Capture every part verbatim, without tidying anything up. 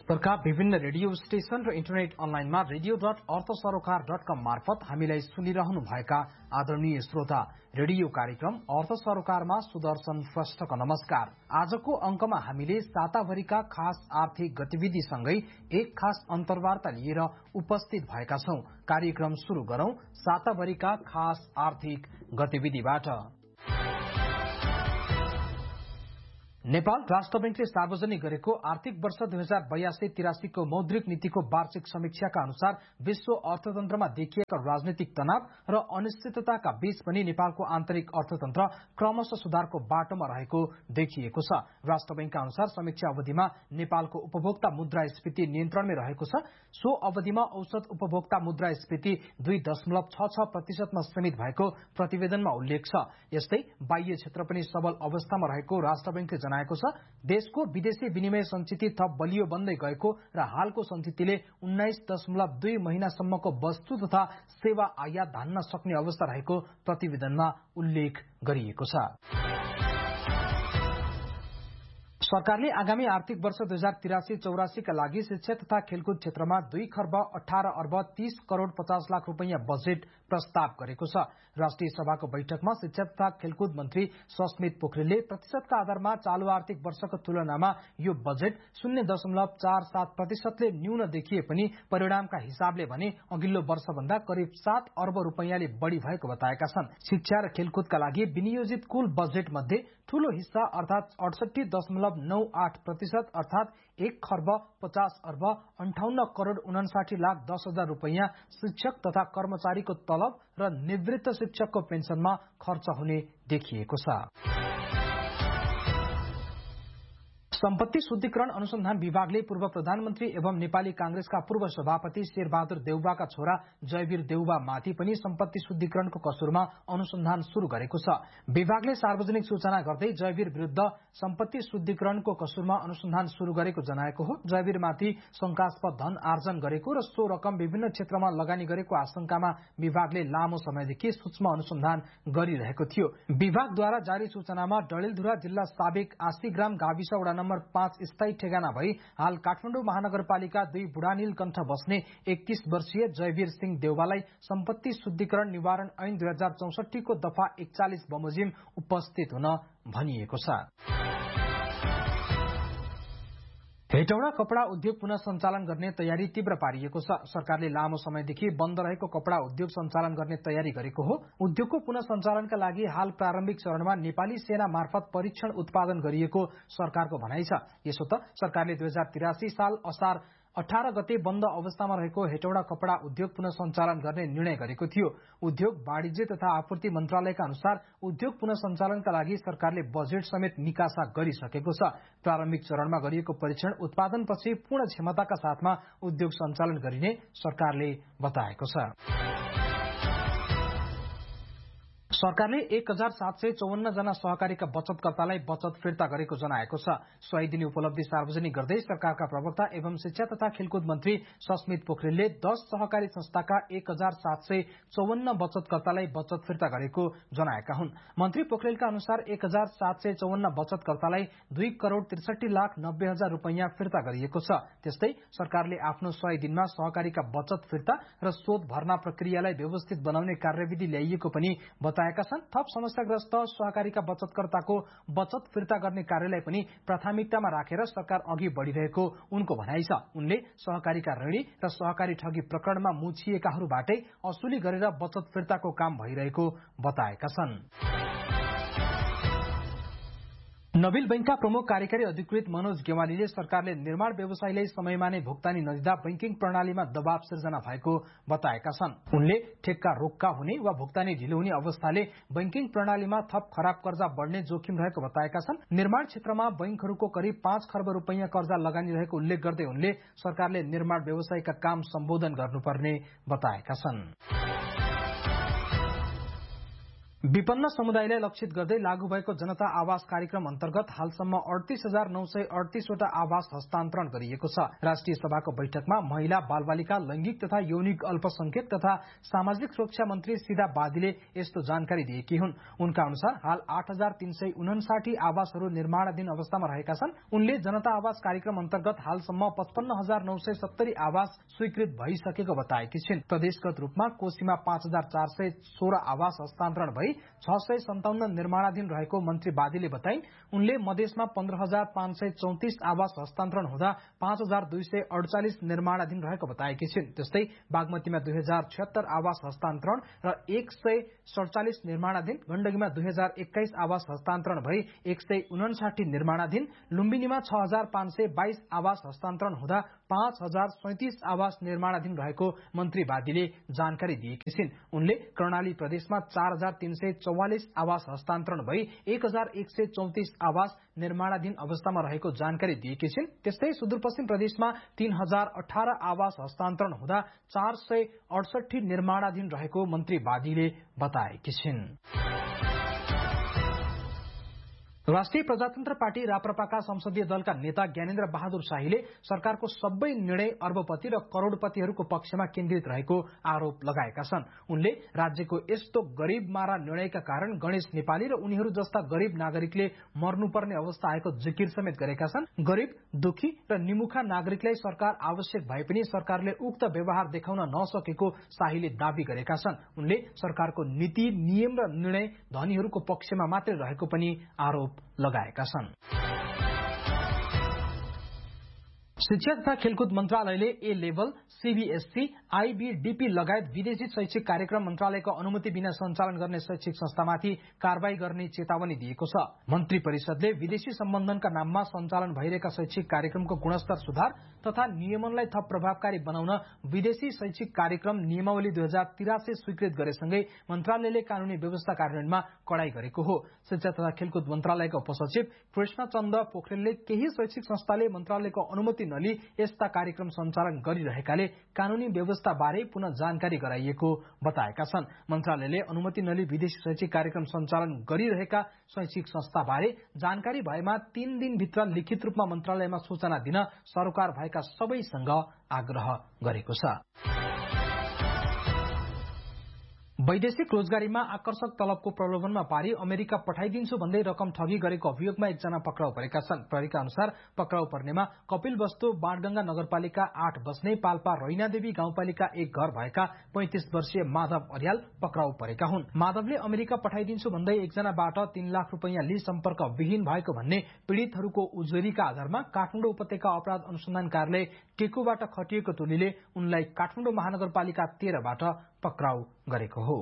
देशभरका विभिन्न radio station र internet अनलाइनमा रेडियो डट अर्थ सरोकार डट कम मार्फत हामीलाई सुनिरहनु भएका आदरणीय श्रोता, रेडियो कार्यक्रम अर्थ सरोकारमा सुदर्शन श्रेष्ठको नमस्कार। आजको अंकमा हामीले साताभरिका खास आर्थिक गतिविधिसँगै एक खास अन्तर्वार्ता लिएर उपस्थित भएका छौं। कार्यक्रम शुरू गरौं साताभरिका खास आर्थिक गतिविधिबाट। नेपाल राष्ट्र बैंकले सार्वजनिक गरेको आर्थिक वर्ष दुई हजार बयासी तिरासीको मौद्रिक नीतिको वार्षिक समीक्षाका अनुसार विश्व अर्थतन्त्रमा देखिएका राजनीतिक तनाव र अनिश्चितताका बीच पनि नेपालको आन्तरिक अर्थतन्त्र क्रमशः सुधारको बाटोमा रहेको देखिएको छ। राष्ट्र बैंकका अनुसार समीक्षा अवधिमा नेपालको उपभोक्ता मुद्रास्फीति नियन्त्रणमै रहेको छ। सो अवधिमा औसत उपभोक्ता मुद्रास्फीति दुई दशमलव छ छ प्रतिशतमा सीमित भएको प्रतिवेदनमा उल्लेख छ। यस्तै बाह्य क्षेत्र पनि सबल अवस्थामा रहेको राष्ट्र बैंकले जनाएको छ। देशको विदेशी विनिमय संचिति थप बलियो बन्दै गएको र हालको संचितिले उन्नाइस दशमलव दुई महिनासम्मको वस्तु तथा सेवा आयात धान्न सक्ने अवस्था रहेको प्रतिवेदनमा उल्लेख गरिएको छ। सरकारले आगामी आर्थिक वर्ष दुई हजार तिरासी चौरासीका लागि शिक्षा तथा खेलकुद क्षेत्रमा दुई खर्ब अठार अर्ब तीस करोड़ पचास लाख रूपियाँ बजेट प्रस्ताव गरेको छ। राष्ट्रिय सभाको बैठकमा शिक्षा तथा खेलकुद मन्त्री सस्मित पोखरेलले प्रतिशतका आधारमा चालू आर्थिक वर्षको तुलनामा यो बजेट शून्य दशमलव चार सात प्रतिशतले न्यून देखिए पनि परिणामका हिसाबले भने अघिल्लो वर्षभन्दा करिब सात अर्ब रूपियाँले बढ़ी भएको बताएका छन्। शिक्षा र खेलकुदका लागि विनियोजित कुल बजेट मध्ये ठूलो हिस्सा अर्थात अडसठी दशमलव नौ आठ प्रतिशत अर्थात एक खर्ब पचास अर्ब अन्ठाउन्न करोड़ उनासाठी लाख दस हजार रूपियाँ शिक्षक तथा कर्मचारीको तलब र निवृत्त शिक्षकको पेन्सनमा खर्च हुने देखिएको छ। सम्पत्ति शुद्धिकरण अनुसन्धान विभागले पूर्व प्रधानमन्त्री एवं नेपाली कांग्रेसका पूर्व सभापति शेरबहादुर देउवाका छोरा जयवीर देउवा माथि पनि सम्पत्ति शुद्धिकरणको कसुरमा अनुसन्धान शुरू गरेको छ। विभागले सार्वजनिक सूचना गर्दै जयवीर विरुद्ध सम्पत्ति शुद्धिकरणको कसुरमा अनुसन्धान शुरू गरेको जनाएको हो। जयवीर माथि शंकास्पद धन आर्जन गरेको र सो रकम विभिन्न क्षेत्रमा लगानी गरेको आशंकामा विभागले लामो समयदेखि सूक्ष्म अनुसन्धान गरिरहेको थियो। विभागद्वारा जारी सूचनामा डडेलधुरा जिल्ला साबिक आशीग्राम गाविस वडा नम्बर पाँच स्थायी ठेगाना भई हाल काठमाडौँ महानगरपालिका दुई बुढानील कण्ठ बस्ने एकतीस वर्षीय जयवीर सिंह देउवालाई सम्पत्ति शुद्धिकरण निवारण ऐन दुई हजार चौसठी को दफा एकचालिस बमोजिम उपस्थित हुन भनिएको छ। हेटौडा कपड़ा उद्योग पुनः सञ्चालन गर्ने तयारी तीव्र पारिएको छ। सरकारले लामो समयदेखि बन्द रहेको कपड़ा उद्योग सञ्चालन गर्ने तयारी गरेको हो। उद्योगको पुनः सञ्चालनका लागि हाल प्रारम्भिक चरणमा नेपाली सेना मार्फत परीक्षण उत्पादन गरिएको सरकारको भनाइ छ। यसो त सरकारले दुई हजार तिरासी साल असार अठारह गते बन्द अवस्थामा रहेको हेटौडा कपड़ा उद्योग पुनः सञ्चालन गर्ने निर्णय गरेको थियो। उद्योग वाणिज्य तथा आपूर्ति मन्त्रालयका अनुसार उद्योग पुनः सञ्चालनका लागि सरकारले बजेट समेत निकासा गरिसकेको छ। प्रारम्भिक चरणमा गरिएको परीक्षण उत्पादनपछि पूर्ण क्षमताका साथमा उद्योग सञ्चालन गरिने सरकारले बताएको छ। सरकारले एक हजार सात सय चौवन्न जना सहकारीका बचतकर्तालाई बचत फिर्ता गरेको जनाएको छ। सोही दिने उपलब्धि सार्वजनिक गर्दै सरकारका प्रवक्ता एवं शिक्षा तथा खेलकुद मन्त्री सस्मित पोखरेलले दस सहकारी संस्थाका एक हजार सात सय चौवन्न बचतकर्तालाई बचत फिर्ता गरेको जनाएका हुन्। मन्त्री पोखरेलका अनुसार एक हजार सात सय चौवन्न बचतकर्तालाई दुई करोड़ त्रिसठी लाख नब्बे हजार रूपियाँ फिर्ता गरिएको छ। त्यस्तै सरकारले आफ्नो सय दिनमा सहकारीका बचत फिर्ता र शोध भर्ना प्रक्रियालाई व्यवस्थित बनाउने कार्यविधि ल्याइएको पनि बताएका छन्। थप समस्याग्रस्त सहकारीका बचतकर्ताको बचत फिर्ता गर्ने कार्यलाई पनि प्राथमिकतामा राखेर सरकार अघि बढ़िरहेको उनको भनाइ छ। उनले सहकारीका ऋणी र सहकारी ठगी प्रकरणमा मुछिएकाहरूबाटै असुली गरेर बचत फिर्ताको काम भइरहेको बताएका छन्। नबिल बैंकका प्रमुख कार्यकारी अधिकृत मनोज गेवालीले सरकारले निर्माण व्यवसायीलाई समयमा नै भुक्तानी नदिँदा बैंकिङ प्रणालीमा दबाव सिर्जना भएको बताएका छन्। उनले ठेक्का रोक्का हुने वा भुक्तानी ढिलो हुने अवस्थाले बैंकिङ प्रणालीमा थप खराब कर्जा बढ्ने जोखिम रहेको बताएका छन्। निर्माण क्षेत्रमा बैंकहरूको करिब पाँच खर्ब रूपियाँ कर्जा लगानी रहेको उल्लेख गर्दै उनले सरकारले निर्माण व्यवसायीका काम सम्बोधन गर्नुपर्ने बताएका छन्। विपन्न समुदायलाई लक्षित गर्दै लागू भएको जनता आवास कार्यक्रम अन्तर्गत हालसम्म अडतीस हजार नौ सय अडतीसवटा आवास हस्तान्तरण गरिएको छ। राष्ट्रिय सभाको बैठकमा महिला, बालबालिका, लैंगिक तथा यौनिक अल्पसंख्यक तथा सामाजिक सुरक्षा मन्त्री सीधा बादीले यस्तो जानकारी दिएकी हुन्। उनका अनुसार हाल आठ हजार तीन सय उनासाठी आवासहरू निर्माणाधीन अवस्थामा रहेका छन्। उनले जनता आवास कार्यक्रम अन्तर्गत हालसम्म पचपन्न हजार नौ सय सत्तरी आवास स्वीकृत भइसकेको बताएकी छिन्। प्रदेशगत रूपमा कोशीमा पाँच हजार चार सय सोह्र आवास हस्तान्तरण भई छ सय सन्ताउन्न निर्माणाधीन रहेको मन्त्री बादीले बताइन्। उनले मधेसमा पन्ध्र हजार पाँच सय चौतिस आवास हस्तान्तरण हुँदा पाँच हजार दुई सय अडचालिस निर्माणाधीन रहेको बताएकी छिन्। त्यस्तै बागमतीमा दुई हजार छिहत्तर आवास हस्तान्तरण र एक सय सडचालिस निर्माणाधीन, गण्डकीमा दुई हजार एक्काइस आवास हस्तान्तरण भई एक सय उनासाठी निर्माणाधीन, लुम्बिनीमा छ हजार पाँच सय बाइस आवास हस्तान्तरण हुँदा पाँच हजार सैतिस आवास निर्माणाधीन रहेको मन्त्री बादीले जानकारी दिएकी छिन्। उनले कर्णाली प्रदेशमा चार हजार तीन सय चौवालिस आवास हस्तान्तरण भई एक हजार एक सय चौतिस आवास निर्माणाधीन अवस्थामा रहेको जानकारी दिएकी छिन्। त्यस्तै सुदूरपश्चिम प्रदेशमा तीन हजार अठार आवास हस्तान्तरण हुँदा चार सय अडसठी निर्माणाधीन रहेको मन्त्री बादीले बताएकी छिन्। राष्ट्रिय प्रजातन्त्र पार्टी राप्रपाका संसदीय दलका नेता ज्ञानेन्द्र बहादुर शाहीले सरकारको सबै निर्णय अर्बपति र करोड़पतिहरूको पक्षमा केन्द्रित रहेको आरोप लगाएका छन्। उनले राज्यको यस्तो गरीब मारा निर्णयका कारण गणेश नेपाली र उनीहरू जस्ता गरीब नागरिकले मर्नुपर्ने अवस्था आएको जिकिर समेत गरेका छन्। गरीब, दुखी र निमुखा नागरिकलाई सरकार आवश्यक भए पनि सरकारले उक्त व्यवहार देखाउन नसकेको शाहीले दावी गरेका छन्। उनले सरकारको नीति, नियम र निर्णय धनीहरूको पक्षमा मात्रै रहेको पनि आरोप लगाएका छन्। शिक्षा तथा खेलकुद मन्त्रालयले ए लेभल, सीबीएसई, आईबीडीपी लगायत विदेशी शैक्षिक कार्यक्रम मन्त्रालयको अनुमति बिना सञ्चालन गर्ने शैक्षिक संस्थामाथि कारवाही गर्ने चेतावनी दिएको छ। मन्त्री परिषदले विदेशी सम्बन्धनका नाममा सञ्चालन भइरहेका शैक्षिक कार्यक्रमको गुणस्तर सुधार तथा नियमनलाई थप प्रभावकारी बनाउन विदेशी शैक्षिक कार्यक्रम नियमावली दुई हजार तिरासी स्वीकृत गरेसँगै मन्त्रालयले कानूनी व्यवस्था कार्यान्वयनमा कडाई गरेको हो। शिक्षा तथा खेलकुद मन्त्रालयका उपसचिव कृष्णचन्द्र पोखरेलले केही शैक्षिक संस्थाले मन्त्रालयको अनुमति नली यस्ता कार्यक्रम सञ्चालन गरिरहेकाले कानूनी व्यवस्था बारे पुनः जानकारी गराइएको बताएका छन्। मन्त्रालयले अनुमति नली विदेशी शैक्षिक कार्यक्रम सञ्चालन गरिरहेका शैक्षिक संस्था बारे जानकारी भएमा तीन दिनभित्र लिखित रूपमा मन्त्रालयमा सूचना दिन सरकार भएका सबैसँग आग्रह गरेको छ। वैदेशिक रोजगारीमा आकर्षक तलबको प्रलोभनमा पारी अमेरिका पठाइदिन्छु भन्दै रकम ठगी गरेको अभियोगमा एकजना पक्राउ परेका छन्। प्रहरीका अनुसार पक्राउ पर्नेमा कपिलवस्तु बाणगंगा नगरपालिका आठ बस्ने पाल्पा रैनादेवी गाउँपालिका एक घर भएका पैंतिस वर्षीय माधव अर्याल पक्राउ परेका हुन्। माधवले अमेरिका पठाइदिन्छु भन्दै एकजनाबाट तीन लाख रुपियाँ लिई सम्पर्क विहीन भएको भन्ने पीड़ितहरूको उजुरीका आधारमा काठमाडौँ उपत्यका अपराध अनुसन्धान कार्यालय टेकुबाट खटिएको टोलीले उनलाई काठमाडौँ महानगरपालिका तेह्रबाट पक्राउ गरेको हो।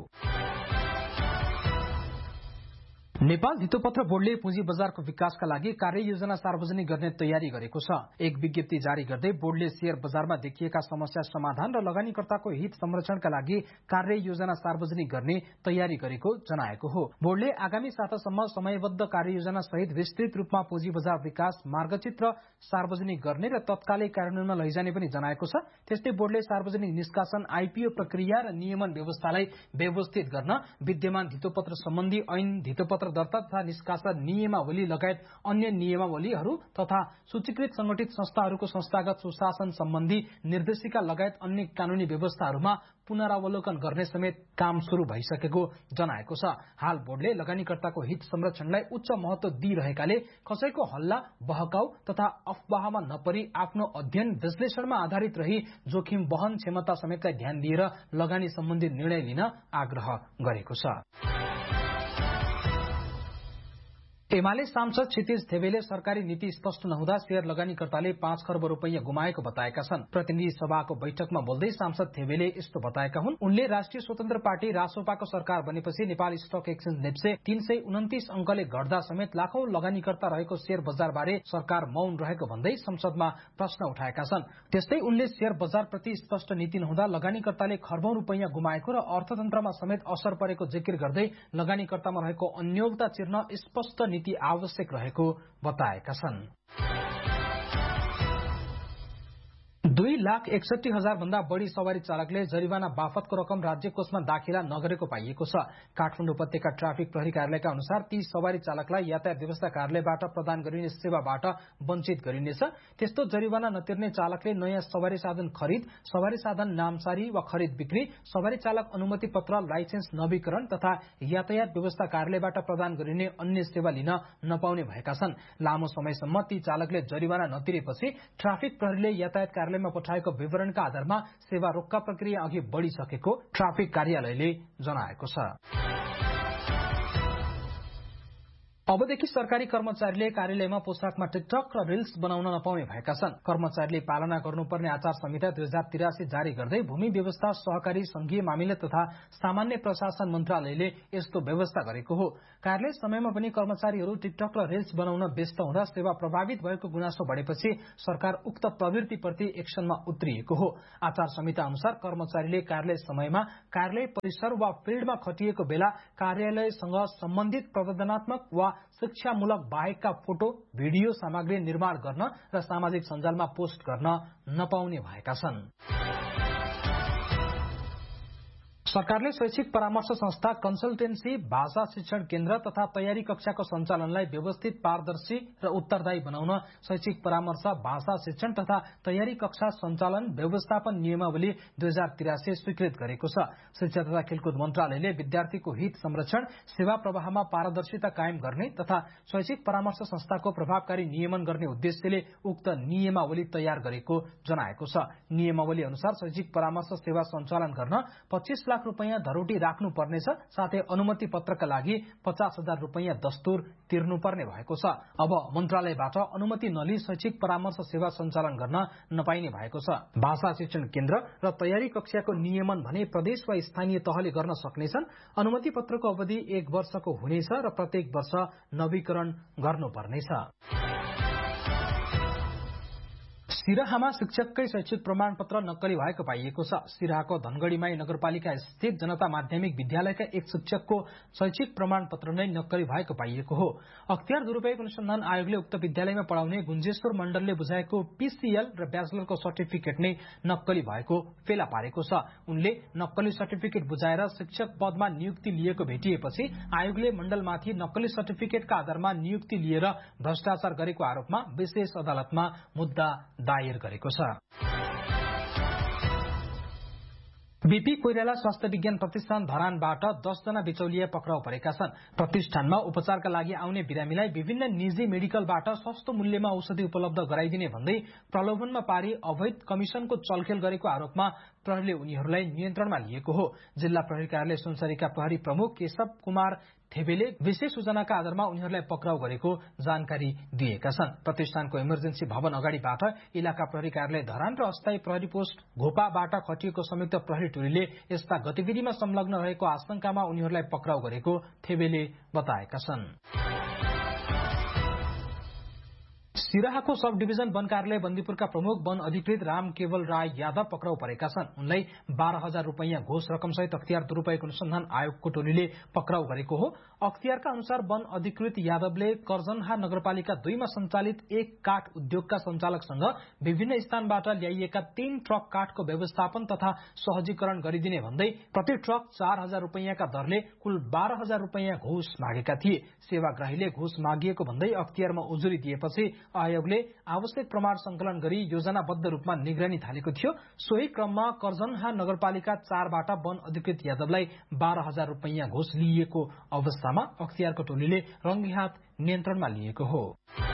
नेपाल धितोपत्र बोर्डले पुँजी बजारको विकासका लागि कार्ययोजना सार्वजनिक गर्ने तयारी गरेको छ। एक विज्ञप्ति जारी गर्दै बोर्डले शेयर बजारमा देखिएका समस्या समाधान र लगानीकर्ताको हित संरक्षणका लागि कार्ययोजना सार्वजनिक गर्ने तयारी गरेको जनाएको हो। बोर्डले आगामी सातासम्म समयबद्ध कार्ययोजना सहित विस्तृत रूपमा पुँजी बजार विकास मार्गचित्र सार्वजनिक गर्ने र तत्कालै कार्यान्वयनमा लैजाने पनि जनाएको छ। त्यस्तै बोर्डले सार्वजनिक निष्कासन, आईपीओ प्रक्रिया र नियमन व्यवस्थालाई व्यवस्थित गर्न विद्यमान धितोपत्र सम्बन्धी ऐन, धितोपत्र दर्ता तथा निष्कासन नियमावली लगायत अन्य नियमावलीहरू तथा सूचीकृत संगठित संस्थाहरूको संस्थागत सुशासन सम्बन्धी निर्देशिका लगायत अन्य कानूनी व्यवस्थाहरूमा पुनरावलोकन गर्ने समेत काम शुरू भइसकेको जनाएको छ। हाल बोर्डले लगानीकर्ताको हित संरक्षणलाई उच्च महत्व दिइरहेकाले कसैको हल्ला, बहकाउ तथा अफवाहमा नपरी आफ्नो अध्ययन विश्लेषणमा आधारित रही जोखिम वहन क्षमता समेतलाई ध्यान दिएर लगानी सम्बन्धी निर्णय लिन आग्रह गरेको छ। एमाले सांसद क्षितिज थेवेले सरकारी नीति स्पष्ट नहुँदा शेयर लगानीकर्ताले पाँच खर्ब रुपियाँ गुमाएको बताएका छन्। प्रतिनिधि सभाको बैठकमा बोल्दै सांसद थेवेले यस्तो बताएका हुन्। उनले राष्ट्रिय स्वतन्त्र पार्टी रासोपाको सरकार बनेपछि नेपाल स्टक एक्सचेन्ज नेप्से तीन सय उन्तिस अंकले घट्दा समेत लाखौं लगानीकर्ता रहेको शेयर बजारबारे सरकार मौन रहेको भन्दै संसदमा प्रश्न उठाएका छन्। त्यस्तै उनले शेयर बजारप्रति स्पष्ट नीति नहुँदा लगानीकर्ताले खर्बौं रुपियाँ गुमाएको र अर्थतन्त्रमा समेत असर परेको जिकिर गर्दै लगानीकर्तामा रहेको अन्योलता चिर्न स्पष्ट नीति आवश्यक रहेको बताएका छन्। दुई लाख एकसठी हजार भन्दा बढ़ी सवारी चालकले जरिवाना बापतको रकम राज्य कोषमा दाखिला नगरेको पाइएको छ। काठमाडौँ उपत्यका ट्राफिक प्रहरी कार्यालयका अनुसार ती सवारी चालकलाई यातायात व्यवस्था कार्यालयबाट प्रदान गरिने सेवाबाट वञ्चित गरिनेछ। त्यस्तो जरिवाना नतिर्ने चालकले नयाँ सवारी साधन खरिद, सवारी साधन नामसारी वा खरिद बिक्री, सवारी चालक अनुमति पत्र, लाइसेन्स नवीकरण तथा यातायात व्यवस्था कार्यालयबाट प्रदान गरिने अन्य सेवा लिन नपाउने भएका छन्। लामो समयसम्म ती चालकले जरिवाना नतिरेपछि ट्राफिक प्रहरीले यातायात कार्यालयमा पठाएको विवरणका आधारमा सेवा रोक्का प्रक्रिया अघि बढ़िसकेको ट्राफिक कार्यालयले जनाएको छ। अबदेखि सरकारी कर्मचारीले कार्यालयमा पोसाकमा टिकटक र रिल्स बनाउन नपाउने भएका छन्। कर्मचारीले पालना गर्नुपर्ने आचार संहिता दुई हजार तिरासी जारी गर्दै भूमि व्यवस्था, सहकारी संघीय मामिला तथा सामान्य प्रशासन मन्त्रालयले यस्तो व्यवस्था गरेको हो। कार्यालय समयमा पनि कर्मचारीहरू टिकटक र रिल्स बनाउन व्यस्त हुँदा सेवा प्रभावित भएको गुनासो बढेपछि सरकार उक्त प्रवृत्तिप्रति एक्सनमा उत्रिएको हो। आचार संहिता अनुसार कर्मचारीले कार्यालय समयमा कार्यालय परिसर वा फिल्डमा खटिएको बेला कार्यालयसँग सम्बन्धित प्रबन्धनात्मक वा शिक्षामूलक बाहेकका फोटो, भिडियो सामग्री निर्माण गर्न र सामाजिक सञ्जालमा पोस्ट गर्न नपाउने भएका छन्। सरकारले शैक्षिक परामर्श संस्था, कन्सल्टेन्सी, भाषा शिक्षण केन्द्र तथा तयारी कक्षाको सञ्चालनलाई व्यवस्थित, पारदर्शी र उत्तरदायी बनाउन शैक्षिक परामर्श, भाषा शिक्षण तथा तयारी कक्षा सञ्चालन व्यवस्थापन नियमावली दुई हजार तिरासी स्वीकृत गरेको छ। शिक्षा तथा खेलकुद मन्त्रालयले विद्यार्थीको हित संरक्षण, सेवा प्रवाहमा पारदर्शिता कायम गर्ने तथा शैक्षिक परामर्श संस्थाको प्रभावकारी नियमन गर्ने उद्देश्यले उक्त नियमावली तयार गरेको जनाएको छ। नियमावली अनुसार शैक्षिक परामर्श सेवा सञ्चालन गर्न पच्चीस लाख रुपैयाँ धरोटी राख्नु पर्नेछ। साथै अनुमति पत्रका लागि पचास हजार रुपैयाँ दस्तुर तिर्नुपर्ने भएको छ। अब मन्त्रालयबाट अनुमति नलिई शैक्षिक परामर्श सेवा सञ्चालन गर्न नपाइने भएको छ। भाषा शिक्षण केन्द्र र तयारी कक्षाको नियमन भने प्रदेश वा स्थानीय तहले गर्न सक्नेछन्। अनुमति पत्रको अवधि एक वर्षको हुनेछ र प्रत्येक वर्ष नवीकरण गर्नुपर्नेछ। सिराहामा शिक्षककै शैक्षिक प्रमाणपत्र नक्कली भएको पाइएको छ। सिराहाको धनगढ़ीमाई नगरपालिका स्थित जनता माध्यमिक विद्यालयका एक शिक्षकको शैक्षिक प्रमाणपत्र नै नक्कली भएको पाइएको हो। अख्तियार दुरूपयोग अनुसन्धान आयोगले उक्त विद्यालयमा पढ़ाउने गुन्जेश्वर मण्डलले बुझाएको पीसीएल र ब्याचलरको सर्टिफिकेट नै नक्कली भएको फेला पारेको छ। उनले नक्कली सर्टिफिकेट बुझाएर शिक्षक पदमा नियुक्ति लिएको भेटिएपछि आयोगले मण्डलमाथि नक्कली सर्टिफिकेटका आधारमा नियुक्ति लिएर भ्रष्टाचार गरेको आरोपमा विशेष अदालतमा मुद्दा दायर गरेको छ। बीपी कोइराला स्वास्थ्य विज्ञान प्रतिष्ठान धरानबाट दस जना बिचौलिया पक्राउ परेका छन्। प्रतिष्ठानमा उपचारका लागि आउने बिरामीलाई विभिन्न निजी मेडिकलबाट सस्तो मूल्यमा औषधि उपलब्ध गराइदिने भन्दै प्रलोभनमा पारी अवैध कमिसनको चलखेल गरेको आरोपमा प्रहरीले उनीहरूलाई नियन्त्रणमा लिएको हो। जिल्ला प्रहरी कार्यालय सुनसरीका प्रहरी प्रमुख केशव कुमार थेबेले विशेष सूचनाका आधारमा उनीहरूलाई पक्राउ गरेको जानकारी दिएका छन्। प्रतिष्ठानको इमर्जेन्सी भवन अगाडिबाट इलाका प्रहरी कार्यालय धरान र अस्थायी प्रहरी पोस्ट घोपाबाट खटिएको संयुक्त प्रहरी टोलीले यस्ता गतिविधिमा संलग्न रहेको आशंकामा उनीहरूलाई पक्राउ गरेको थेबेले बताएका छन्। सिराहाको सब डिभिजन वन कार्यालय बन्दीपुरका प्रमुख वन अधिकृत राम केवल राय यादव पक्राउ परेका छन्। उनलाई बाह्र हजार रुपैयाँ घोष रकमसहित अख्तियार दुरूपयोग अनुसन्धान आयोगको टोलीले पक्राउ गरेको हो। अख्तियारका अनुसार वन अधिकृत यादवले कर्जनहा नगरपालिका दुईमा सञ्चालित एक काठ उद्योगका सञ्चालकसँग विभिन्न स्थानबाट ल्याइएका तीन ट्रक काठको व्यवस्थापन तथा सहजीकरण गरिदिने भन्दै प्रति ट्रक चार हजार रुपैयाँका दरले कुल बाह्र हजार रुपैयाँ घोष मागेका थिए। सेवाग्राहीले घोष मागिएको भन्दै अख्तियारमा उजुरी दिएपछि आयोगले आवश्यक प्रमाण संकलन गरी योजनाबद्ध रूपमा निगरानी थालेको थियो। सोही क्रममा कर्जनहा नगरपालिका चारबाट वन अधिकृत यादवलाई बाह्र हजार रुपैयाँ घोष लिइएको अवस्थामा अख्तियारको टोलीले रंगी हात नियन्त्रणमा लिएको हो।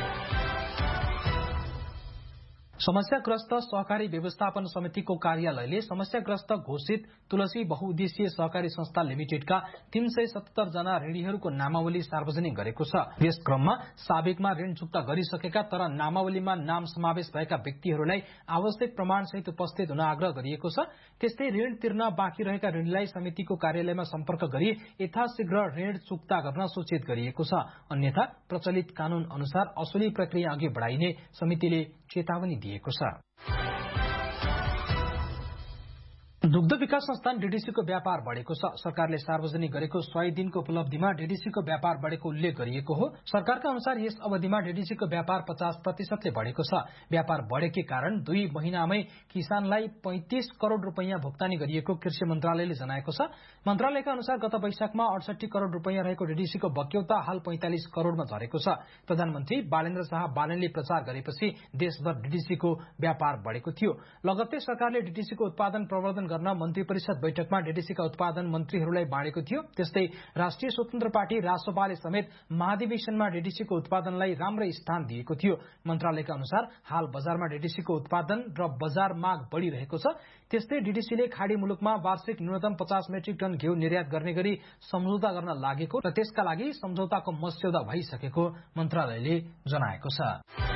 समस्याग्रस्त सहकारी व्यवस्थापन समितिको कार्यालयले समस्याग्रस्त घोषित तुलसी बहुउद्देश्यीय सहकारी संस्था लिमिटेडका तीन सय सतहत्तर जना ऋणीहरूको नामावली सार्वजनिक गरेको छ। यस क्रममा साबिकमा ऋण चुक्ता गरिसकेका तर नामावलीमा नाम समावेश भएका व्यक्तिहरूलाई आवश्यक प्रमाणसहित उपस्थित हुन आग्रह गरिएको छ। त्यस्तै ऋण तिर्न बाँकी रहेका ऋणीलाई समितिको कार्यालयमा सम्पर्क गरी यथाशीघ्र ऋण चुक्ता गर्न सूचित गरिएको छ। अन्यथा प्रचलित कानून अनुसार असुली प्रक्रिया अघि बढाइने समितिले चेतावनी दिएको छ। दुग्ध विकास संस्थान डीडीसीको व्यापार बढेको छ। सरकारले सार्वजनिक गरेको सय दिनको उपलब्धिमा डीडीसीको व्यापार बढेको उल्लेख गरिएको हो। सरकारका अनुसार यस अवधिमा डीडीसीको व्यापार पचास प्रतिशतले बढेको छ। व्यापार बढेकै कारण दुई महिनामै किसानलाई पैंतिस करोड़ रूपियाँ भुक्तानी गरिएको कृषि मन्त्रालयले जनाएको छ। मन्त्रालयका अनुसार गत वैशाखमा अडसठी करोड़ रूपियाँ रहेको डीडीसीको बक्यौता हाल पैंतालिस करोड़मा झरेको छ। प्रधानमन्त्री बालेन्द्र शाह बालेनले प्रचार गरेपछि देशभर डीडीसीको व्यापार बढेको थियो। लगत्तै सरकारले डीडीसीको उत्पादन प्रवर्धन गर्न मन्त्री परिषद बैठकमा डीडीसीका उत्पादन मन्त्रीहरूलाई बाँडेको थियो। त्यस्तै राष्ट्रिय स्वतन्त्र पार्टी रासोपाले समेत महाधिवेशनमा डीडीसीको उत्पादनलाई राम्रै स्थान दिएको थियो। मन्त्रालयका अनुसार हाल बजारमा डीडीसीको उत्पादन र बजार माग बढ़िरहेको छ। त्यस्तै डीडीसीले खाड़ी मुलुकमा वार्षिक न्यूनतम पचास मेट्रिक टन घिउ निर्यात गर्ने गरी सम्झौता गर्न लागेको र त्यसका लागि सम्झौताको मस्यौदा भइसकेको मन्त्रालयले जनाएको छ।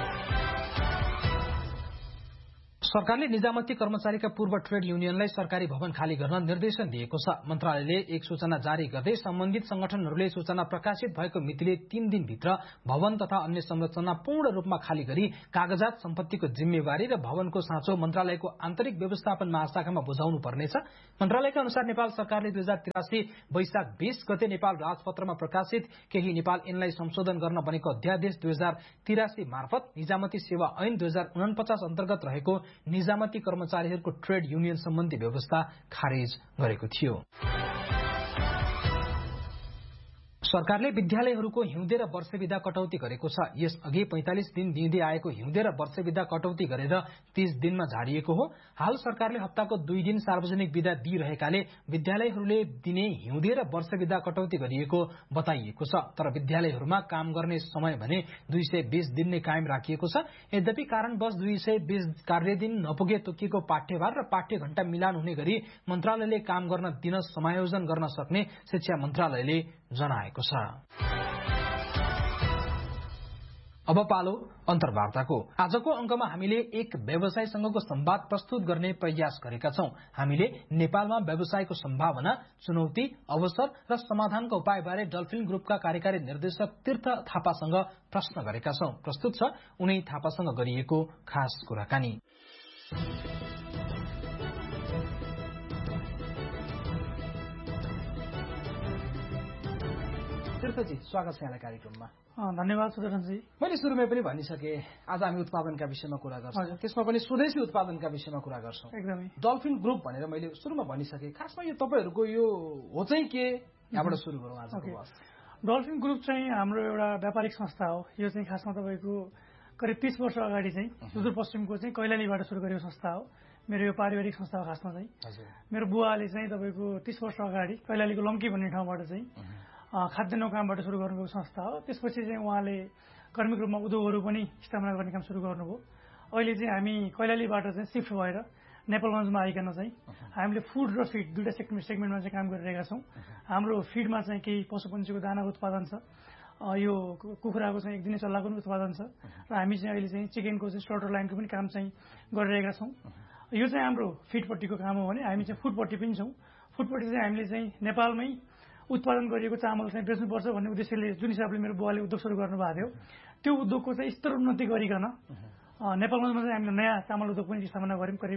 सरकारले निजामती कर्मचारीका पूर्व ट्रेड युनियनलाई सरकारी भवन खाली गर्न निर्देशन दिएको छ। मन्त्रालयले एक सूचना जारी गर्दै सम्बन्धित संगठनहरूले सूचना प्रकाशित भएको मितिले तीन दिनभित्र भवन तथा अन्य संरचना पूर्ण रूपमा खाली गरी कागजात सम्पत्तिको जिम्मेवारी र भवनको साँचो मन्त्रालयको आन्तरिक व्यवस्थापन महाशाखामा बुझाउनु पर्नेछ। मन्त्रालयका अनुसार नेपाल सरकारले दुई हजार तिरासी वैशाख बीस गते नेपाल राजपत्रमा प्रकाशित केही नेपाल ऐनलाई संशोधन गर्न बनेको अध्यादेश दुई हजार तिरासी मार्फत निजामती सेवा ऐन दुई हजार उनपचास अन्तर्गत रहेको निजामती कर्मचारीहरूको ट्रेड युनियन सम्बन्धी व्यवस्था खारेज गरेको थियो। सरकारले विद्यालयहरूको हिउँदे र वर्षे बिदा कटौती गरेको छ। यसअघि पैंतालिस दिन दिँदै आएको हिउँदे र वर्षे बिदा कटौती गरेर तीस दिनमा झारिएको हो। हाल सरकारले हप्ताको दुई दिन सार्वजनिक बिदा दिइरहेकाले विद्यालयहरूले दिने हिउँदे र वर्षे बिदा कटौती गरिएको बताइएको छ। तर विद्यालयहरूमा काम गर्ने समय भने दुई सय बीस दिन नै कायम राखिएको छ। यद्यपि कारणवश दुई सय बीस कार्यदिन नपुगे तोकिएको पाठ्यभार र पाठ्य घण्टा मिलान हुने गरी मन्त्रालयले काम गर्न दिन समायोजन गर्न सक्ने शिक्षा मन्त्रालयले जनाएको छ। अब पालो अन्तर्वार्ताको। आजको अंकमा हामीले एक व्यवसायसँगको संवाद प्रस्तुत गर्ने प्रयास गरेका छौं। हामीले नेपालमा व्यवसायको सम्भावना, चुनौती, अवसर र समाधानको उपायबारे डल्फिन ग्रुपका कार्यकारी निर्देशक तीर्थ थापासँग प्रश्न गरेका छौं। प्रस्तुत छ उनै थापासँग गरिएको खास कुराकानी। तीर्थजी, स्वागत छ यहाँलाई कार्यक्रममा। धन्यवाद सुदर्शनजी। मैले सुरुमै पनि भनिसके आज हामी उत्पादनका विषयमा कुरा गर्छौं, त्यसमा पनि स्वदेशी उत्पादनका विषयमा कुरा गर्छौं। एकदमै डल्फिन ग्रुप भनेर मैले सुरुमा भनिसके। खासमा यो तपाईहरूको यो हो चाहिँ के, यहाँबाट सुरु गरौँ आजको बहस। डल्फिन ग्रुप चाहिँ हाम्रो एउटा व्यापारिक संस्था हो। यो चाहिँ खासमा तपाईँको करिब तीस वर्ष अगाडि चाहिँ सुदूरपश्चिमको चाहिँ कैलालीबाट सुरु गरेको संस्था हो। मेरो यो पारिवारिक संस्था हो। खासमा चाहिँ मेरो बुवाले चाहिँ तपाईँको तीस वर्ष अगाडि कैलालीको लम्की भन्ने ठाउँबाट चाहिँ खाद्यान्न कामबाट सुरु गर्नुभएको संस्था हो। त्यसपछि चाहिँ उहाँले कर्मिक रूपमा उद्योगहरू पनि स्थापना गर्ने काम सुरु गर्नुभयो। अहिले चाहिँ हामी कैलालीबाट चाहिँ सिफ्ट भएर नेपालगञ्जमा आइकन चाहिँ हामीले फुड र फिड दुईटा सेक्टर सेगमेन्टमा चाहिँ काम गरिरहेका छौँ। हाम्रो फिडमा चाहिँ केही पशुपन्छीको दानाको उत्पादन छ, यो कुखुराको चाहिँ एक दिने चल्लाको पनि उत्पादन छ र हामी चाहिँ अहिले चाहिँ चिकनको चाहिँ स्लटर लाइनको पनि काम चाहिँ गरिरहेका छौँ। यो चाहिँ हाम्रो फिडपट्टिको काम हो भने हामी चाहिँ फुडपट्टि पनि छौँ। फुडपट्टि चाहिँ हामीले चाहिँ नेपालमै उत्पादन गरिएको चामल चाहिँ बेच्नुपर्छ भन्ने उद्देश्यले जुन हिसाबले मेरो बुवाले उद्योग सुरु गर्नुभएको थियो, त्यो उद्योगको चाहिँ स्तर उन्नति गरिकन नेपालगञ्जमा चाहिँ हामीले नयाँ चामल उद्योग पनि स्थापना गऱ्यौँ करिब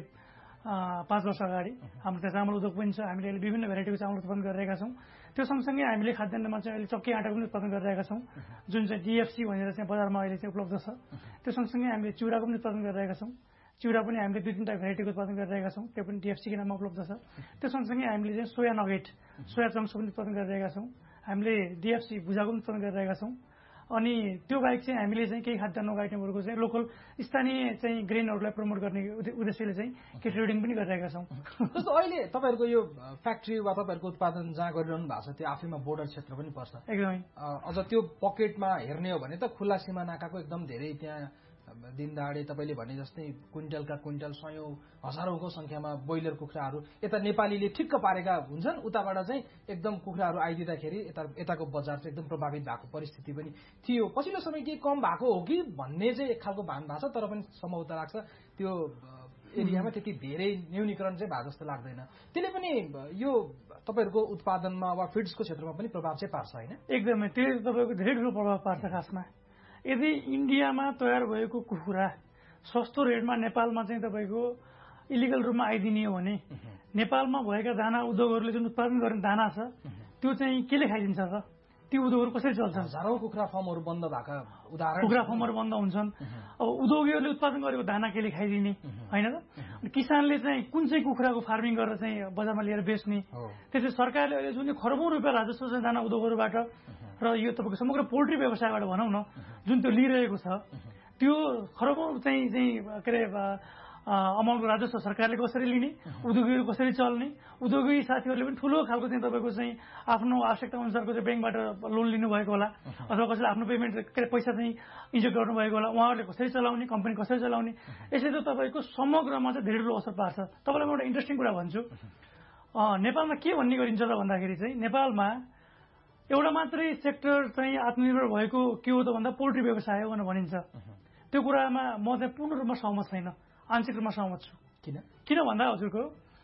पाँच वर्ष अगाडि। हाम्रो त्यहाँ चामल उद्योग पनि छ। हामीले अहिले विभिन्न भेराइटीको चामल उत्पादन गरिरहेका छौँ। त्यो सँगसँगै हामीले खाद्यान्नमा चाहिँ अहिले चक्की आँटा पनि उत्पादन गरिरहेका छौँ, जुन चाहिँ डिएफसी भनेर चाहिँ बजारमा अहिले चाहिँ उपलब्ध छ। त्यो सँगसँगै हामीले चिउराको पनि उत्पादन गरिरहेका छौँ। चिउरा पनि हामीले दुई तिनवटा भेराइटीको उत्पादन गरिरहेका छौँ, त्यो पनि डिएफसीको नाममा उपलब्ध छ। त्यो सँगसँगै हामीले चाहिँ सोया नगेट, सोया चङ्क्सको पनि उत्पादन गरिरहेका छौँ। हामीले डिएफसी भुजाको पनि उत्पादन गरिरहेका छौँ। अनि त्यो बाहेक चाहिँ हामीले चाहिँ केही खाद्यान्नको आइटमहरूको चाहिँ लोकल स्थानीय चाहिँ ग्रेनहरूलाई प्रमोट गर्ने उद्देश्यले चाहिँ के ट्रेडिङ पनि गरिरहेका छौँ। जस्तो अहिले तपाईँहरूको यो फ्याक्ट्री वा तपाईँहरूको उत्पादन जहाँ गरिरहनु भएको छ त्यो आफैमा बोर्डर क्षेत्र पनि पर्छ। एकदमै अझ त्यो पकेटमा हेर्ने हो भने त खुल्ला सीमा नाकाको एकदम धेरै त्यहाँ दिन दहाडे तपाईँले भने जस्तै क्विन्टलका क्विन्टल सयौं हजारौंको संख्यामा ब्रोइलर कुखुराहरू यता नेपालीले ठिक्क पारेका हुन्छन्। उताबाट चाहिँ एकदम कुखुराहरू आइदिँदाखेरि यता यताको बजार चाहिँ एकदम प्रभावित भएको परिस्थिति पनि थियो। पछिल्लो समय के कम भएको हो कि भन्ने चाहिँ एक खालको भान भएको छ, तर पनि सम्भवतः लाग्छ त्यो एरियामा त्यति धेरै न्यूनीकरण चाहिँ भएको जस्तो लाग्दैन। त्यसले पनि यो तपाईँहरूको उत्पादनमा वा फिड्सको क्षेत्रमा पनि प्रभाव चाहिँ पार्छ होइन? एकदमै त्यसले तपाईँको धेरै ठुलो प्रभाव पार्छ। खासमा यदि इन्डियामा तयार भएको कुखुरा सस्तो रेटमा नेपालमा चाहिँ तपाईँको इलिगल रूपमा आइदिने हो भने नेपालमा भएका दाना उद्योगहरूले जुन उत्पादन गर्ने दाना छ त्यो चाहिँ केले खाइदिन्छ त? ती उद्योगहरू कसरी चल्छन्? हजारौं कुखुरा फर्महरू बन्द भएका उदाहरण कुखुरा फर्महरू बन्द हुन्छन्। अब उद्योगीहरूले उत्पादन गरेको दाना केले खाइदिने होइन त? किसानले चाहिँ कुन चाहिँ कुखुराको फार्मिङ गरेर चाहिँ बजारमा लिएर बेच्ने? त्यसले सरकारले अहिले जुन खरबौं रुपियाँ राजस्व चाहिँ दाना उद्योगहरूबाट र यो तपाईँको समग्र पोल्ट्री व्यवसायबाट भनौँ न जुन त्यो लिइरहेको छ त्यो खरबौं चाहिँ चाहिँ के अरे अमाउन्टको राजस्व सरकारले कसरी लिने, उद्योगीहरू कसरी चल्ने, उद्योगी साथीहरूले पनि ठुलो खालको चाहिँ तपाईँको चाहिँ आफ्नो आवश्यकता अनुसारको चाहिँ ब्याङ्कबाट लोन लिनुभएको होला अथवा कसैले आफ्नो पेमेन्ट के अरे पैसा चाहिँ इन्जेक्ट गर्नुभएको होला, उहाँहरूले कसरी चलाउने, कम्पनी कसरी चलाउने, यसले त तपाईँको समग्रमा चाहिँ धेरै ठुलो असर पार्छ। तपाईँलाई म एउटा इन्ट्रेस्टिङ कुरा भन्छु, नेपालमा के भन्ने गरिन्छ त भन्दाखेरि चाहिँ नेपालमा एउटा मात्रै सेक्टर चाहिँ आत्मनिर्भर भएको के हो त भन्दा पोल्ट्री व्यवसाय हो भनेर भनिन्छ। त्यो कुरामा म चाहिँ पूर्ण रूपमा सहमत छैन, आंशिक रूपमा सहमत छु। किन किन भन्दा हजुरको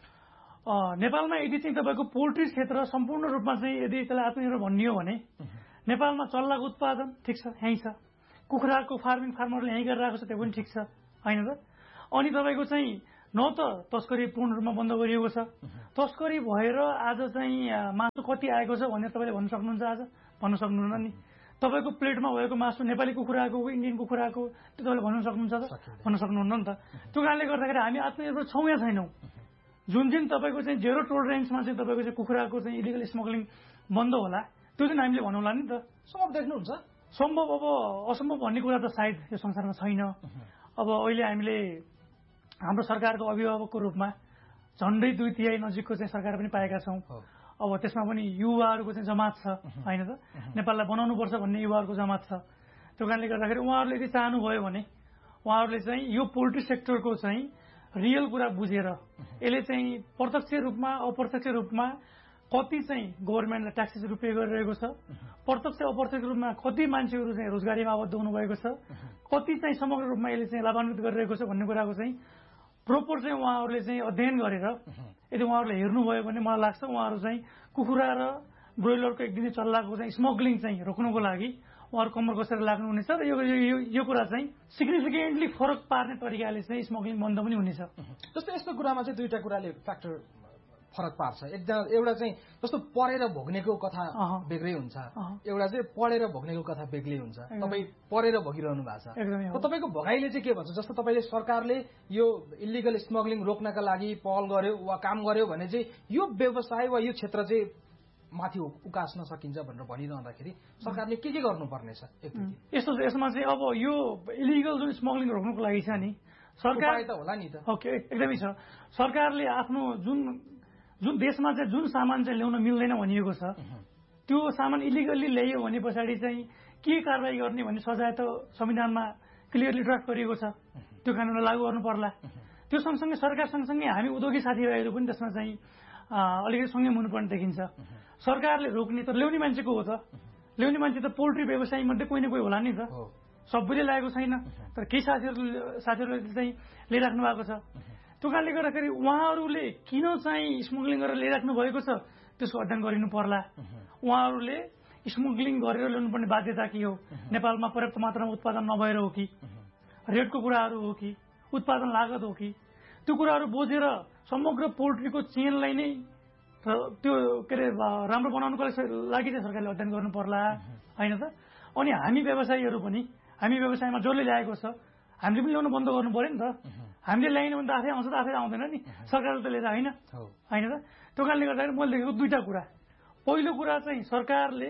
नेपालमा यदि चाहिँ तपाईँको पोल्ट्री क्षेत्र सम्पूर्ण रूपमा चाहिँ यदि त्यसलाई आत्मनिर्भर भन्ने हो भने नेपालमा चल्लाको उत्पादन ठिक छ, यहीँ छ, कुखुराको फार्मिङ फार्मरले यहीँ गरिरहेको छ, त्यो पनि ठिक छ होइन त? अनि तपाईँको चाहिँ न त तस्करी पूर्ण रूपमा बन्द गरिएको छ, तस्करी भएर आज चाहिँ मासु कति आएको छ भनेर तपाईँले भन्न सक्नुहुन्छ? आज भन्न सक्नुहुन्न नि। तपाईँको प्लेटमा भएको मासु नेपाली कुखुराको हो इन्डियन कुखुराको त्यो तपाईँले भन्न सक्नुहुन्छ त? भन्न सक्नुहुन्न नि त। त्यो कारणले गर्दाखेरि हामी आत्मनिर्भर छौँ या छैनौँ? जुन दिन तपाईँको चाहिँ जेरो टोलरेन्समा चाहिँ तपाईँको चाहिँ कुखुराको चाहिँ इलिगल स्मग्लिङ बन्द होला त्यो दिन हामीले भनौँला नि त। सम्भव देख्नुहुन्छ? सम्भव अब असम्भव भन्ने कुरा त सायद यो संसारमा छैन। अब अहिले हामीले हाम्रो सरकारको अभिभावकको रूपमा झन्डै दुई तिहाई नजिकको चाहिँ सरकार पनि पाएका छौँ। अब त्यसमा पनि युवाहरूको चाहिँ जमात छ होइन त? नेपाललाई बनाउनुपर्छ भन्ने युवाहरूको जमात छ। त्यो कारणले गर्दाखेरि उहाँहरूले यदि चाहनुभयो भने उहाँहरूले चाहिँ यो पोल्ट्री सेक्टरको चाहिँ रियल कुरा बुझेर यसले चाहिँ प्रत्यक्ष रूपमा अप्रत्यक्ष रूपमा कति चाहिँ गभर्मेन्टलाई ट्याक्सेसहरू पे गरिरहेको छ, प्रत्यक्ष अप्रत्यक्ष रूपमा कति मान्छेहरू चाहिँ रोजगारीमा आबद्ध हुनुभएको छ, कति चाहिँ समग्र रूपमा यसले चाहिँ लाभान्वित गरिरहेको छ भन्ने कुराको चाहिँ प्रोपर चाहिँ उहाँहरूले चाहिँ अध्ययन गरेर यदि उहाँहरूले हेर्नुभयो भने मलाई लाग्छ उहाँहरू चाहिँ कुखुरा र ब्रोइलरको एक दिने चल्लाको चाहिँ स्मग्लिङ चाहिँ रोक्नुको लागि उहाँहरू कम्मर कसेर लाग्नुहुनेछ र यो यो कुरा चाहिँ सिग्निफिकेन्टली फरक पार्ने तरिकाले चाहिँ स्मग्लिङ बन्द पनि हुनेछ। जस्तो यस्तो कुरामा चाहिँ दुईवटा कुराले फ्याक्टर फरक पार्छ। एकजना एउटा चाहिँ जस्तो पढेर भोग्नेको कथा बेग्लै हुन्छ, एउटा चाहिँ पढेर भोग्नेको कथा बेग्लै हुन्छ। तपाईँ पढेर भोगिरहनु भएको छ, तपाईँको भगाइले चाहिँ के भन्छ? जस्तो तपाईँले सरकारले यो इलिगल स्मग्लिङ रोक्नका लागि पहल गर्यो वा काम गर्यो भने चाहिँ यो व्यवसाय वा यो क्षेत्र चाहिँ माथि उकास्न सकिन्छ भनेर भनिरहँदाखेरि सरकारले के के गर्नुपर्ने छ? यस्तो यसमा चाहिँ अब यो इलिगल जुन स्मग्लिङ रोक्नुको लागि छ नि सरकार त होला नि त। ओके, एकदमै छ। सरकारले आफ्नो जुन जुन देशमा चाहिँ जुन सामान चाहिँ ल्याउन मिल्दैन भनिएको छ त्यो सामान इलिगल्ली ल्याइयो भने पछाडि चाहिँ के कारवाही गर्ने भन्ने सजाय त संविधानमा क्लियरली ड्राफ्ट गरिएको छ, त्यो कानुनलाई लागू गर्नु पर्ला। त्यो सँगसँगै सरकार सँगसँगै हामी उद्योगी साथीभाइहरू पनि त्यसमा चाहिँ अलिकति सँगै हुनुपर्ने देखिन्छ। सरकारले रोक्ने त ल्याउने मान्छेको हो त, ल्याउने मान्छे त पोल्ट्री व्यवसायी मध्ये कोही न कोही होला नि त। सबैले ल्याएको छैन तर केही साथीहरू साथीहरूले चाहिँ लिइराख्नु भएको छ। त्यो कारणले गर्दाखेरि उहाँहरूले किन चाहिँ स्मग्लिङ गरेर ल्याइराख्नु भएको छ त्यसको अध्ययन गरिनु पर्ला। उहाँहरूले स्मग्लिङ गरेर ल्याउनुपर्ने बाध्यता के हो? नेपालमा पर्याप्त मात्रामा उत्पादन नभएर हो कि, रेटको कुराहरू हो कि, उत्पादन लागत हो कि, त्यो कुराहरू बुझेर समग्र पोल्ट्रीको चेनलाई नै त्यो के अरे राम्रो बनाउनुको लागि चाहिँ सरकारले अध्ययन गर्नु पर्ला होइन त? अनि हामी व्यवसायीहरू पनि हामी व्यवसायमा जसले ल्याएको छ हामीले पनि ल्याउनु बन्द गर्नु पर्यो नि त। हामीले ल्याएन भने त आफै आउँछ त आफै आउँदैन नि, सरकारले त लिएर होइन होइन त? त्यो कारणले गर्दाखेरि मैले देखेको दुईवटा कुरा। पहिलो कुरा चाहिँ सरकारले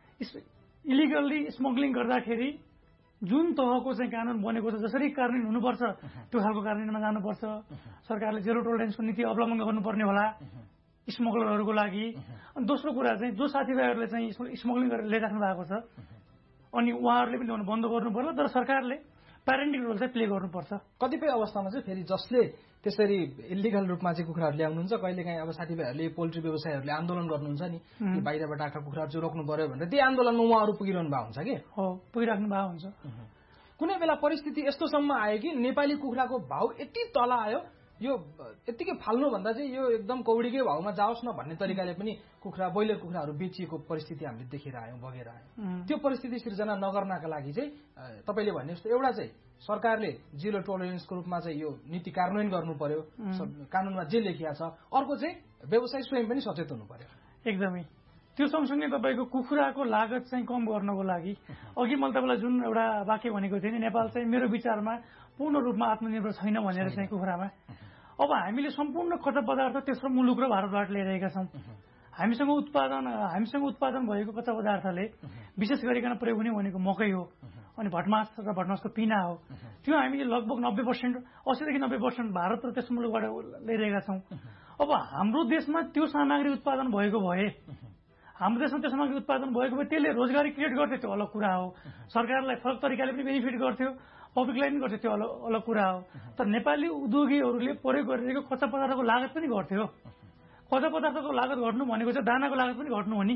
इलिगल्ली स्मग्लिङ गर्दाखेरि जुन तहको चाहिँ कानुन बनेको छ जसरी कार्यान्वयन हुनुपर्छ त्यो खालको कार्यान्वयनमा जानुपर्छ। सरकारले जेरो टोलरेन्सको नीति अवलम्बन गर्नुपर्ने होला स्मग्लरहरूको लागि। अनि दोस्रो कुरा चाहिँ जो साथीभाइहरूले चाहिँ स्मग्लिङ गरेर ल्याइराख्नु भएको छ अनि उहाँहरूले पनि ल्याउनु बन्द गर्नु पर्ला, तर सरकारले प्यारेन्टिङ रोल चाहिँ प्ले गर्नुपर्छ। कतिपय अवस्थामा चाहिँ फेरि जसले त्यसरी इलिगल रूपमा चाहिँ कुखुराहरू ल्याउनुहुन्छ कहिलेकाहीँ अब साथीभाइहरूले पोल्ट्री व्यवसायहरूले आन्दोलन गर्नुहुन्छ नि बाहिरबाट आएका कुखुराहरू चाहिँ रोक्नु पर्यो भनेर, त्यही आन्दोलनमा उहाँहरू पुगिरहनु भएको हुन्छ कि हो पुगिराख्नु भएको हुन्छ। कुनै बेला परिस्थिति यस्तोसम्म आयो कि नेपाली कुखुराको भाउ यति तल आयो यो यतिकै फाल्नुभन्दा चाहिँ यो एकदम कौडीकै भाउमा जाओस् न भन्ने तरिकाले पनि कुखुरा ब्रोइलर कुखुराहरू बेचिएको परिस्थिति हामीले देखेर आयौँ बगेर आयौँ। त्यो परिस्थिति सिर्जना नगर्नका लागि चाहिँ तपाईँले भन्ने जस्तो एउटा चाहिँ सरकारले जिरो टोलरेन्सको रूपमा चाहिँ यो नीति कार्यान्वयन गर्नु पर्यो, कानूनमा जे लेखिया छ। अर्को चाहिँ व्यवसायी स्वयं पनि सचेत हुनु पर्यो। एकदमै त्यो सँगसँगै तपाईँको कुखुराको लागत चाहिँ कम गर्नको लागि अघि मैले तपाईँलाई जुन एउटा वाक्य भनेको थिएँ नि, नेपाल चाहिँ मेरो विचारमा पूर्ण रूपमा आत्मनिर्भर छैन भनेर चाहिँ कुखुरामा। अब हामीले सम्पूर्ण कच्चा पदार्थ तेस्रो मुलुक र भारतबाट ल्याइरहेका छौँ। हामीसँग उत्पादन हामीसँग उत्पादन भएको कच्चा पदार्थले विशेष गरिकन प्रयोग हुने भनेको मकै हो, अनि भटमास र भटमासको पिना हो। त्यो हामीले लगभग नब्बे पर्सेन्ट अस्सीदेखि नब्बे पर्सेन्ट भारत र तेस्रो मुलुकबाट ल्याइरहेका छौँ। अब हाम्रो देशमा त्यो सामग्री उत्पादन भएको भए हाम्रो देशमा त्यो सामग्री उत्पादन भएको भए त्यसले रोजगारी क्रिएट गर्थ्यो, त्यो अलग कुरा हो। सरकारलाई फरक तरिकाले पनि बेनिफिट गर्थ्यो, पब्लिकलाई पनि गर्थ्यो, त्यो अलग अलग कुरा हो। तर नेपाली उद्योगीहरूले प्रयोग गरिरहेको कच्चा पदार्थको लागत पनि घट्थ्यो। कच्चा पदार्थको लागत घट्नु भनेको चाहिँ दानाको लागत पनि घट्नु हो नि।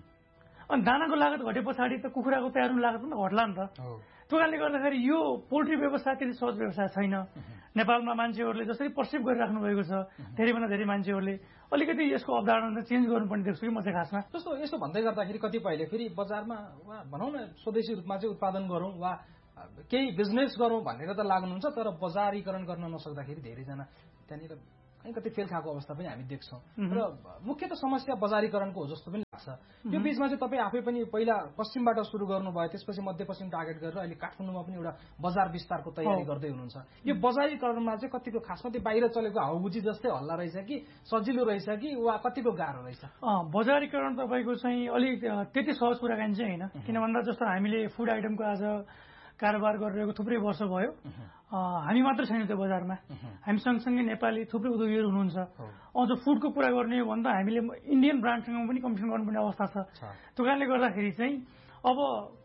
अनि दानाको लागत घटे पछाडि त कुखुराको तयार हुने लागत पनि घट्ला नि त। त्यो कारणले गर्दाखेरि यो पोल्ट्री व्यवसाय त्यति सहज व्यवसाय छैन। नेपालमा मान्छेहरूले जसरी पर्सिभ गरिराख्नु भएको छ, धेरैभन्दा धेरै मान्छेहरूले अलिकति यसको अवधारणा चेन्ज गर्नुपर्ने देख्छु कि म चाहिँ खासमा। जस्तो यसो भन्दै गर्दाखेरि कतिपयले फेरि बजारमा वा भनौँ न स्वदेशी रूपमा चाहिँ उत्पादन गरौँ वा केही बिजनेस गरौँ भनेर त लाग्नुहुन्छ, तर बजारीकरण गर्न नसक्दाखेरि धेरैजना त्यहाँनिर कति फेल खाएको अवस्था पनि हामी देख्छौँ। र मुख्य त समस्या बजारीकरणको हो जस्तो पनि लाग्छ। यो बीचमा चाहिँ तपाईँ आफै पनि पहिला पश्चिमबाट सुरु गर्नुभयो, त्यसपछि मध्यपश्चिम टार्गेट गरेर अहिले काठमाडौँमा पनि एउटा बजार विस्तारको तयारी गर्दै हुनुहुन्छ। यो बजारीकरणमा चाहिँ कतिको खासमा त्यो बाहिर चलेको हाउबुजी जस्तै हल्ला रहेछ कि सजिलो रहेछ कि वा कतिको गाह्रो रहेछ? बजारीकरण तपाईँको चाहिँ अलिक त्यति सहज कुराकानी चाहिँ होइन। किन भन्दा जस्तो हामीले फुड आइटमको आज कारोबार गरिरहेको थुप्रै वर्ष भयो, हामी मात्र छैन त्यो बजारमा। हामी सँगसँगै नेपाली थुप्रै उद्योगीहरू हुनुहुन्छ। अझ फुडको कुरा गर्ने हो भने त हामीले इन्डियन ब्रान्डसँग पनि कम्पिटिसन गर्नुपर्ने अवस्था छ। त्यो कारणले गर्दाखेरि चाहिँ अब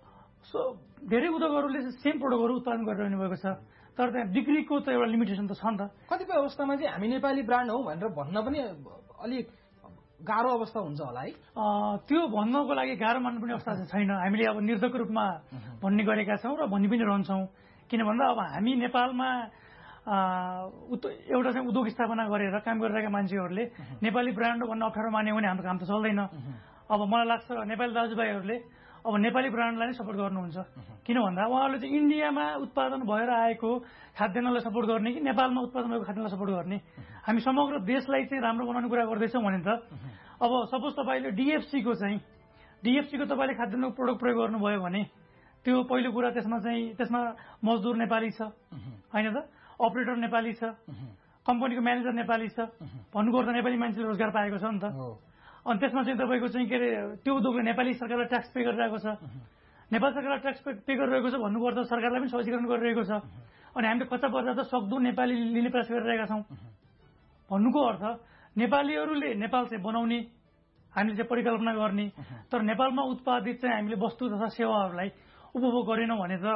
धेरै उद्योगहरूले सेम प्रडक्टहरू उत्पादन गरिरहनु भएको छ, तर त्यहाँ बिक्रीको त एउटा लिमिटेसन त छ नि त। कतिपय अवस्थामा चाहिँ हामी नेपाली ब्रान्ड हौ भनेर भन्न पनि अलिक गाह्रो अवस्था हुन्छ होला है। त्यो भन्नको लागि गाह्रो मान्नुपर्ने अवस्था चाहिँ छैन। हामीले अब निर्धक रूपमा भन्ने गरेका छौँ र भनि पनि रहन्छौँ। किन भन्दा अब हामी नेपालमा एउटा चाहिँ उद्योग स्थापना गरेर काम गरिरहेका मान्छेहरूले नेपाली ब्रान्ड भन्न अप्ठ्यारो मान्यो भने हाम्रो काम त चल्दैन। अब मलाई लाग्छ नेपाली दाजुभाइहरूले अब नेपाली ब्रान्डलाई नै सपोर्ट गर्नुहुन्छ। किन भन्दा उहाँहरूले चाहिँ इन्डियामा उत्पादन भएर आएको खाद्यान्नलाई सपोर्ट गर्ने कि नेपालमा उत्पादन भएको खाद्यान्नलाई सपोर्ट गर्ने? हामी समग्र देशलाई चाहिँ राम्रो बनाउने कुरा गर्दैछौँ भने त अब सपोज तपाईँले डिएफसीको चाहिँ डिएफसीको तपाईँले खाद्यान्नको प्रडक्ट प्रयोग गर्नुभयो भने त्यो पहिलो कुरा त्यसमा चाहिँ त्यसमा मजदुर नेपाली छ होइन त, अपरेटर नेपाली छ, कम्पनीको म्यानेजर नेपाली छ, भन्नुको अर्थ नेपाली मान्छेले रोजगार पाएको छ नि त। अनि त्यसमा चाहिँ तपाईँको चाहिँ के अरे त्यो उद्योगले नेपाली सरकारलाई ट्याक्स पे गरिरहेको छ, नेपाल सरकारलाई ट्याक्स पे गरिरहेको छ भन्नुको अर्थ सरकारलाई पनि सहजीकरण गरिरहेको छ। अनि हामीले कच्चा पदार्थ सक्दो नेपाली लिने प्रयास गरिरहेका छौँ भन्नुको अर्थ नेपालीहरूले नेपाल चाहिँ बनाउने, हामीले चाहिँ परिकल्पना गर्ने, तर नेपालमा उत्पादित चाहिँ हामीले वस्तु तथा सेवाहरूलाई उपभोग गरेनौँ भने त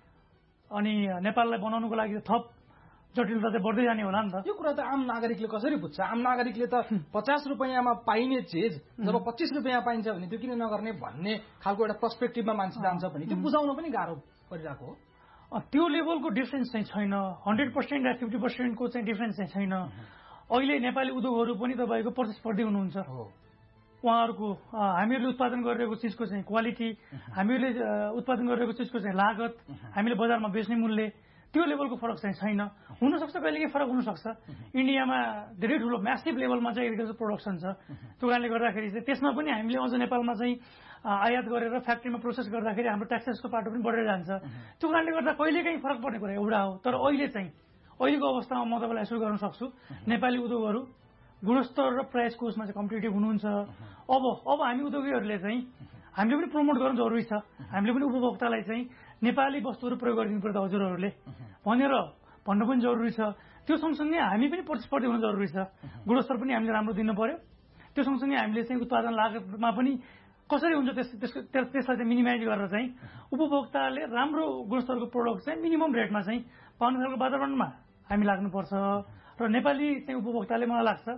अनि नेपाललाई बनाउनुको लागि थप जटिलता चाहिँ बढ्दै जाने होला नि त। यो कुरा त आम नागरिकले कसरी बुझ्छ? आम नागरिकले त पचास रुपियाँमा पाइने चिज जब पच्चिस रुपियाँ पाइन्छ भने त्यो किन नगर्ने भन्ने खालको एउटा पर्सपेक्टिभमा मान्छे जान्छ भने त्यो बुझाउन पनि गाह्रो परिरहेको हो। त्यो लेभलको डिफ्रेन्स चाहिँ छैन, हन्ड्रेड पर्सेन्ट या फिफ्टी पर्सेन्टको चाहिँ डिफ्रेन्स चाहिँ छैन। अहिले नेपाली उद्योगहरू पनि तपाईँको प्रतिस्पर्धी हुनुहुन्छ। उहाँहरूको हामीहरूले उत्पादन गरिरहेको चिजको चाहिँ क्वालिटी, हामीहरूले उत्पादन गरिरहेको चिजको चाहिँ लागत, हामीले बजारमा बेच्ने मूल्य, त्यो लेभलको फरक चाहिँ छैन। हुनसक्छ कहिलेकाहीँ फरक हुनसक्छ। इन्डियामा धेरै ठुलो म्यासिभ लेभलमा चाहिँ एग्रिकल्चर प्रोडक्सन छ। त्यो कारणले गर्दाखेरि चाहिँ त्यसमा पनि हामीले अझ नेपालमा चाहिँ आयात गरेर फ्याक्ट्रीमा प्रोसेस गर्दाखेरि हाम्रो ट्याक्सेसको पाटो पनि बढेर जान्छ। त्यो कारणले गर्दा कहिलेकाहीँ फरक पर्ने कुरा एउटा हो। तर अहिले चाहिँ अहिलेको अवस्थामा म तपाईँलाई यसो गर्न सक्छु, नेपाली उद्योगहरू गुणस्तर र प्राइसको उसमा चाहिँ कम्पिटेटिभ हुनुहुन्छ। अब अब हामी उद्योगीहरूले चाहिँ हामीले पनि प्रमोट गर्नु जरुरी छ। हामीले पनि उपभोक्तालाई चाहिँ नेपाली वस्तुहरू प्रयोग गरिदिनु पर्छ हजुरहरूले भनेर भन्नु पनि जरुरी छ। त्यो सँगसँगै हामी पनि प्रतिस्पर्धी हुनु जरुरी छ। गुणस्तर पनि हामीले राम्रो दिनु पर्यो। त्यो सँगसँगै हामीले चाहिँ उत्पादन लागतमा पनि कसरी हुन्छ त्यस त्यसलाई चाहिँ मिनिमाइज गरेर चाहिँ उपभोक्ताले राम्रो गुणस्तरको प्रोडक्ट चाहिँ मिनिमम रेटमा चाहिँ पाउने खालको वातावरणमा हामी लाग्नुपर्छ। र नेपाली चाहिँ उपभोक्ताले मलाई लाग्छ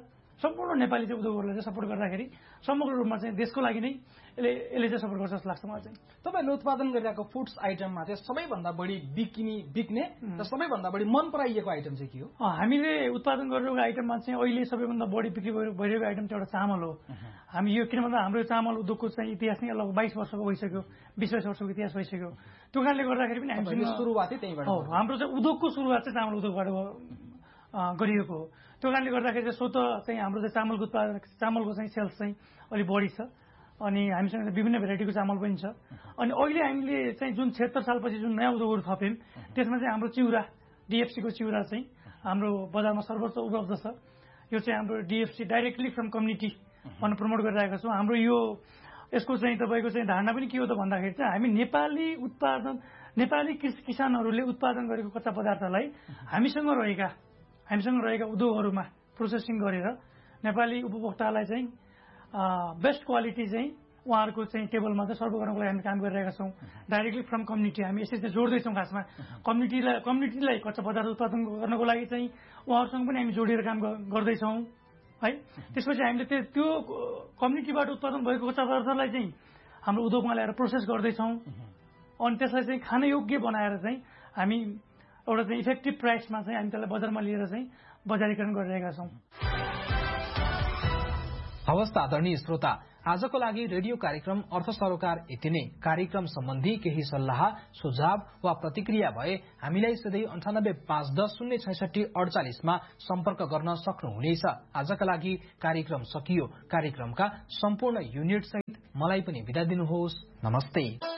सम्पूर्ण नेपाली चाहिँ उद्योगहरूलाई चाहिँ सपोर्ट गर्दाखेरि समग्र रूपमा चाहिँ देशको लागि नै यसले यसले चाहिँ सपोर्ट गर्छ जस्तो लाग्छ मलाई चाहिँ। तपाईँले उत्पादन गरिरहेको फुड्स आइटममा चाहिँ सबैभन्दा बढी बिक्ने बिक्ने र सबैभन्दा बढी मन पराइएको आइटम चाहिँ के हो? हामीले उत्पादन गरिरहेको आइटममा चाहिँ अहिले सबैभन्दा बढी बिक्री भइरहेको आइटम चाहिँ एउटा चामल हो। हामी यो किन भन्दा हाम्रो चामल उद्योगको चाहिँ इतिहास नै लगभग बाइस वर्षको भइसक्यो, बिस बाइस वर्षको इतिहास भइसक्यो। त्यो कारणले गर्दाखेरि पनि हामी सुरुवातै त्यहीबाट हो। हाम्रो चाहिँ उद्योगको सुरुवात चाहिँ चामल उद्योगबाट गरिएको हो। त्यो कारणले गर्दाखेरि चाहिँ स्वतः चाहिँ हाम्रो चाहिँ चामलको उत्पादन चामलको चाहिँ सेल्स चाहिँ अलिक बढी छ अनि हामीसँग विभिन्न भेराइटीको चामल पनि छ। अनि अहिले हामीले चाहिँ जुन छिहत्तर सालपछि जुन नयाँ उद्योगहरू थप्यौँ त्यसमा चाहिँ हाम्रो चिउरा डिएफसीको चिउरा चाहिँ हाम्रो बजारमा सर्वोच्च उपलब्ध छ। यो चाहिँ हाम्रो डिएफसी डाइरेक्टली फ्रम कम्युनिटी भनेर प्रमोट गरिरहेका छौँ। हाम्रो यो यसको चाहिँ तपाईँको चाहिँ धारणा पनि के हो त भन्दाखेरि चाहिँ हामी नेपाली उत्पादन नेपाली किसानहरूले उत्पादन गरेको कच्चा पदार्थलाई हामीसँग रहेका हामीसँग रहेका उद्योगहरूमा प्रोसेसिङ गरेर नेपाली उपभोक्तालाई चाहिँ बेस्ट क्वालिटी चाहिँ उहाँहरूको चाहिँ टेबलमा चाहिँ सर्भ गर्नको लागि हामी काम गरिरहेका छौँ। डाइरेक्टली फ्रम कम्युनिटी हामी यसरी चाहिँ जोड्दैछौँ। खासमा कम्युनिटीलाई कम्युनिटीलाई कच्चा पदार्थ उत्पादन गर्नको लागि चाहिँ उहाँहरूसँग पनि हामी जोडिएर काम गर्दैछौँ है। त्यसपछि हामीले त्यो त्यो कम्युनिटीबाट उत्पादन भएको कच्चा पदार्थलाई चाहिँ हाम्रो उद्योगमा ल्याएर प्रोसेस गर्दैछौँ अनि त्यसलाई चाहिँ खान योग्य बनाएर चाहिँ हामी एउटा चाहिँ इफेक्टिभ प्राइसमा चाहिँ हामी त्यसलाई बजारमा लिएर चाहिँ बजारीकरण गरिरहेका छौँ। हवस् आदरणीय श्रोता, आजको लागि रेडियो कार्यक्रम अर्थ सरोकार यति नै। कार्यक्रम सम्बन्धी केही सल्लाह सुझाव वा प्रतिक्रिया भए हामीलाई सधैँ अन्ठानब्बे पाँच दस शून्य छैसठी अडचालिसमा सम्पर्क गर्न सक्नुहुनेछ। आजका लागि कार्यक्रम सकियो। कार्यक्रमका सम्पूर्ण युनिट सहित मलाई पनि बिदा दिनुहोस्। नमस्ते।